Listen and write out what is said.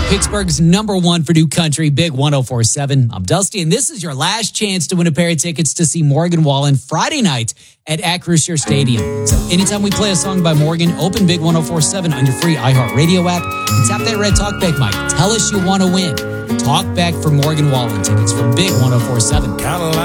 Pittsburgh's #1 for new country, Big 104.7. I'm Dusty, and this is your last chance to win a pair of tickets to see Morgan Wallen Friday night at Acrisure Stadium. So anytime we play a song by Morgan, open Big 104.7 on your free iHeartRadio app and tap that red talkback mic. Tell us you want to win. Talk back for Morgan Wallen tickets from Big 104.7.